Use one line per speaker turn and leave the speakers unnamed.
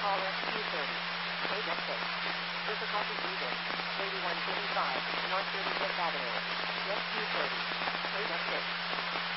Caller, Q30. Wait, next 6. Difficulty music. 8135, North 35th Avenue.